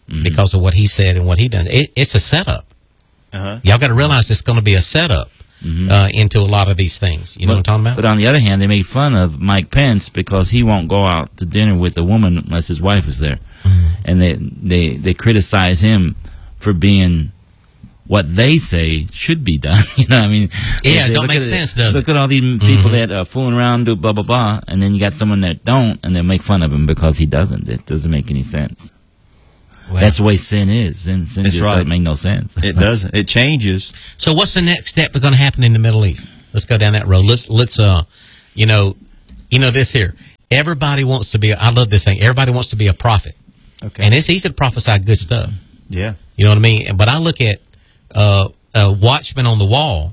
C: mm-hmm. because of what he said and what he done. It, it's a setup.
A: Uh-huh.
C: Y'all got to realize it's going to be a setup mm-hmm. uh, into a lot of these things. You know
B: but,
C: what I'm talking about?
B: But on the other hand, they made fun of Mike Pence because he won't go out to dinner with a woman unless his wife is there. Mm-hmm. And they, they, they criticize him for being what they say should be done. You know what I mean?
C: Yeah, it don't make sense,
B: it,
C: does
B: look
C: it?
B: Look at all these people
C: mm-hmm.
B: that are fooling around, do blah, blah, blah, and then you got someone that don't, and they make fun of him because he doesn't. It doesn't make any sense. Well, that's the way sin is. Sin, sin just right. doesn't make no sense.
A: It doesn't. It changes.
C: So what's the next step going to happen in the Middle East? Let's go down that road. Let's, let's, uh, you know, you know this here. Everybody wants to be, I love this thing. Everybody wants to be a prophet.
A: Okay.
C: And it's easy to prophesy good stuff.
A: Yeah.
C: You know what I mean? But I look at, uh, a watchman on the wall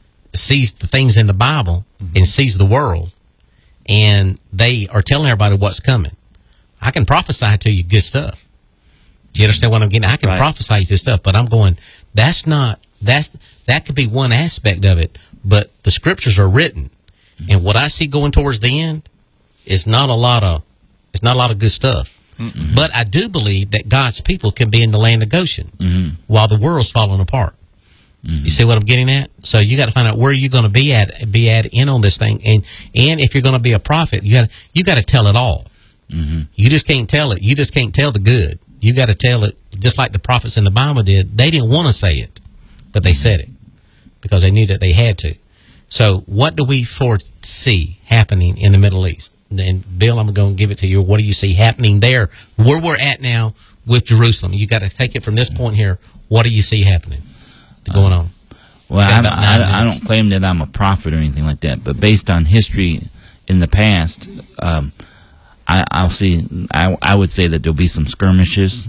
C: sees the things in the Bible mm-hmm. and sees the world, and they are telling everybody what's coming. I can prophesy to you good stuff. Do you understand what I'm getting? I can right. prophesy to stuff, but I'm going, that's not, that's, that could be one aspect of it, but the scriptures are written. Mm-hmm. And what I see going towards the end is not a lot of, it's not a lot of good stuff. Mm-hmm. But I do believe that God's people can be in the land of Goshen mm-hmm. while the world's falling apart. Mm-hmm. You see what I'm getting at? So you got to find out where you're going to be at, be at in on this thing, and and if you're going to be a prophet, you got you got to tell it all. Mm-hmm. You just can't tell it. You just can't tell the good. You got to tell it just like the prophets in the Bible did. They didn't want to say it, but they said it because they knew that they had to. So what do we foresee happening in the Middle East? And Bill, I'm going to give it to you. What do you see happening there, where we're at now with Jerusalem? You got to take it from this point here. What do you see happening? Going on.
B: Well, I, I, I don't claim that I'm a prophet or anything like that, but based on history in the past, um, I, I'll see. I, I would say that there'll be some skirmishes,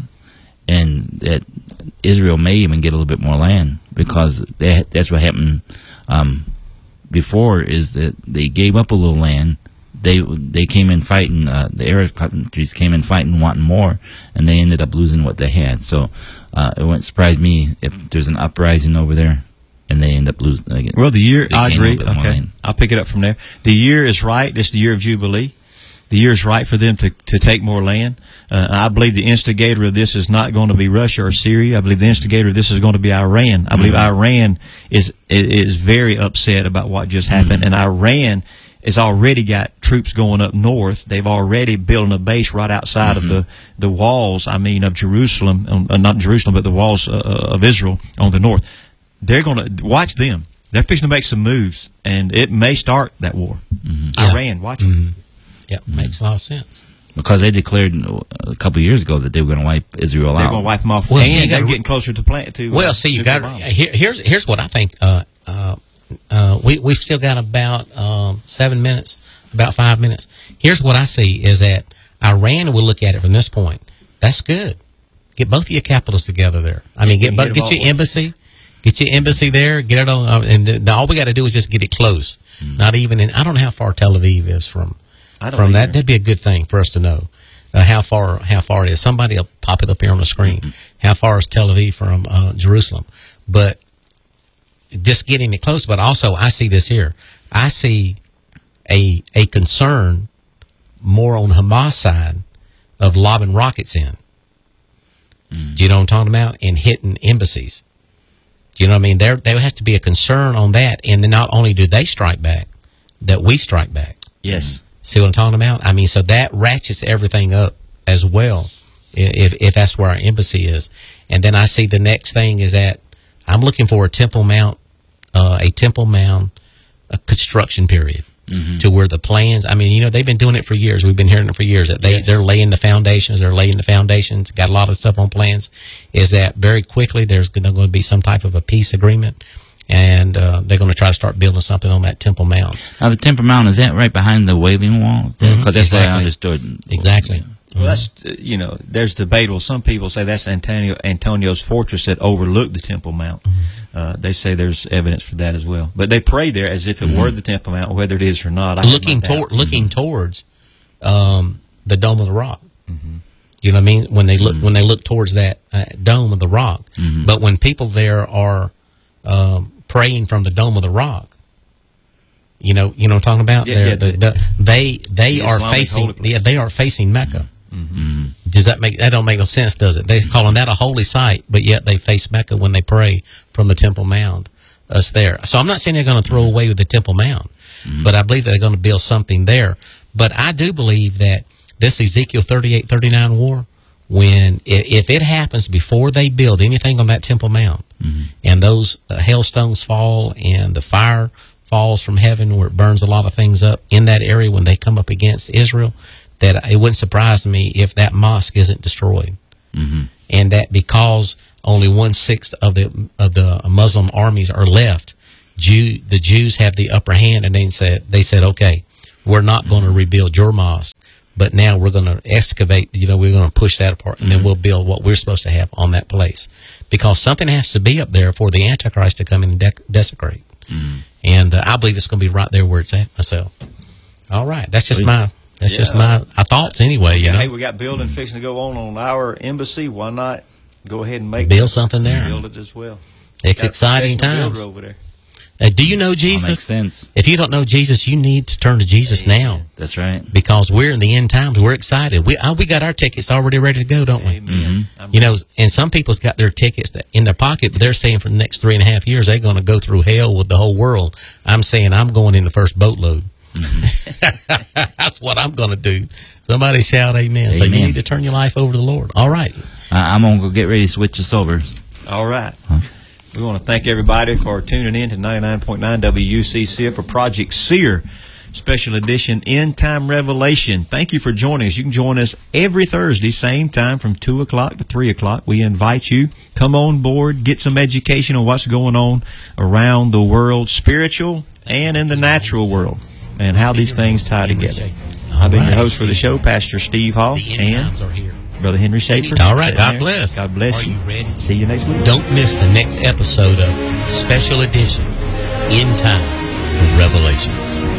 B: and that Israel may even get a little bit more land because they, that's what happened um, before. Is that they gave up a little land. They they came in fighting. Uh, the Arab countries came in fighting, wanting more, and they ended up losing what they had. So uh, it wouldn't surprise me if there's an uprising over there, and they end up losing. Like,
A: well, the year I agree. Okay, I'll pick it up from there. The year is right. It's the year of Jubilee. The year is right for them to to take more land. Uh, I believe the instigator of this is not going to be Russia or Syria. I believe the instigator of this is going to be Iran. I believe mm-hmm. Iran is is very upset about what just happened, mm-hmm. and Iran has already got troops going up north. They've already built a base right outside mm-hmm. of the, the walls, I mean, of Jerusalem, uh, not Jerusalem, but the walls uh, of Israel on the north. They're going to, watch them. They're fixing to make some moves, and it may start that war. Mm-hmm. Iran, yeah. watch mm-hmm. it.
C: Yeah, mm-hmm. makes a lot of sense.
B: Because they declared a couple of years ago that they were going to wipe Israel
A: they're
B: out.
A: They're going to wipe them off.
C: Well,
A: and
C: see,
A: they're getting closer to plant to.
C: Well,
A: uh,
C: see, you got here, here's here's what I think. Uh, uh, uh, we we've still got about um, seven minutes, about five minutes. Here's what I see is that Iran will look at it from this point. That's good. Get both of your capitals together there. I mean, get both, get your embassy, get your embassy there. Get it on, uh, and the, all we got to do is just get it close. Mm. Not even in. I don't know how far Tel Aviv is from from that. That'd be a good thing for us to know. Uh, how far how far it is. Somebody will pop it up here on the screen. Mm-hmm. How far is Tel Aviv from uh, Jerusalem? But just getting it close. But also, I see this here. I see a a concern more on Hamas side of lobbing rockets in. Mm. Do you know what I'm talking about? And hitting embassies. Do you know what I mean? There there has to be a concern on that. And then not only do they strike back, that we strike back.
A: Yes.
C: See what I'm talking about? I mean, so that ratchets everything up as well, if if that's where our embassy is. And then I see the next thing is that I'm looking for a Temple Mount, uh, a Temple Mount a construction period mm-hmm. to where the plans. I mean, you know, they've been doing it for years. We've been hearing it for years. That they yes. they're laying the foundations. They're laying the foundations. Got a lot of stuff on plans. Is that very quickly there's going to be some type of a peace agreement. And uh, they're going to try to start building something on that Temple Mount.
B: Now, the Temple Mount, is that right behind the Wailing Wall? Because mm-hmm. that's exactly. what I understood.
C: Exactly.
A: Well, that's, uh, you know, there's debatable. Some people say that's Antonio, Antonio's fortress that overlooked the Temple Mount. Mm-hmm. Uh, they say there's evidence for that as well. But they pray there as if it mm-hmm. were the Temple Mount, whether it is or not. I
C: looking, tor- looking towards um, the Dome of the Rock. Mm-hmm. You know what I mean? When they look, mm-hmm. when they look towards that uh, Dome of the Rock. Mm-hmm. But when people there are um, praying from the Dome of the Rock, you know, you know what I'm talking about.
A: Yeah, yeah,
C: the, the, they they
A: the
C: are
A: Islamic
C: facing, yeah, they are facing Mecca.
A: Mm-hmm.
C: Does that make that don't make no sense, does it? They're calling that a holy site, but yet they face Mecca when they pray from the Temple Mount. Us there. So I'm not saying they're going to throw away with the Temple Mount, mm-hmm. but I believe they're going to build something there. But I do believe that this Ezekiel thirty-eight thirty-nine war, when if, if it happens before they build anything on that Temple Mount, mm-hmm. and those uh, hailstones fall and the fire falls from heaven where it burns a lot of things up in that area when they come up against Israel, that it wouldn't surprise me if that mosque isn't destroyed. Mm-hmm. And that because only one-sixth of the of the Muslim armies are left, Jew, the Jews have the upper hand, and they said, they said, okay, we're not going to rebuild your mosque, but now we're going to excavate, you know, we're going to push that apart, and mm-hmm. then we'll build what we're supposed to have on that place. Because something has to be up there for the Antichrist to come in and de- desecrate. Mm-hmm. And uh, I believe it's going to be right there where it's at myself. All right, that's just my... That's yeah. just my, my thoughts anyway, you
A: yeah,
C: know.
A: Hey, we got building fixing to go on on our embassy. Why not go ahead and make
C: build something there?
A: Build it as well.
C: It's got exciting times.
A: Over there.
C: Uh, do you know Jesus?
B: That makes sense.
C: If you don't know Jesus, you need to turn to Jesus
A: Amen.
C: now.
B: That's right.
C: Because we're in the end times. We're excited. We uh, we got our tickets already ready to go, don't we?
A: Mm-hmm.
C: You know, and some people's got their tickets that in their pocket, but they're saying for the next three and a half years they're going to go through hell with the whole world. I'm saying I'm going in the first boatload. Mm-hmm. That's what I'm going to do. Somebody shout amen. amen. So you need to turn your life over to the Lord. All right.
B: Uh, I'm going to go get ready to switch us over.
A: All right. Huh? We want to thank everybody for tuning in to ninety-nine point nine W U C C for Project Seer Special Edition End Time Revelation. Thank you for joining us. You can join us every Thursday, same time from two o'clock to three o'clock. We invite you. Come on board. Get some education on what's going on around the world, spiritual and in the natural world, and how these things tie together. I've been your host for the show, Pastor Steve Hall, and Brother Henry Schaefer.
C: All right, God bless.
A: God bless you. See you next week.
C: Don't miss the next episode of Special Edition End Time Revelation.